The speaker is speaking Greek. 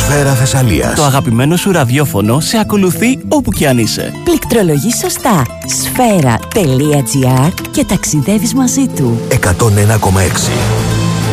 Σφαίρα Θεσσαλίας. Το αγαπημένο σου ραδιόφωνο σε ακολουθεί όπου κι αν είσαι. Πληκτρολογείς σωστά sfera.gr και ταξιδεύεις μαζί του. 101,6